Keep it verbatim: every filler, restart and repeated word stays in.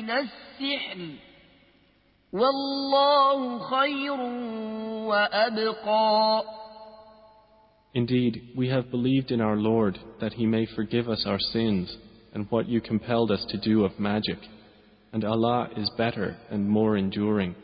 من السحر والله خير وأبقى. Indeed, we have believed in our Lord that He may forgive us our sins and what you compelled us to do of magic, and Allah is better and more enduring.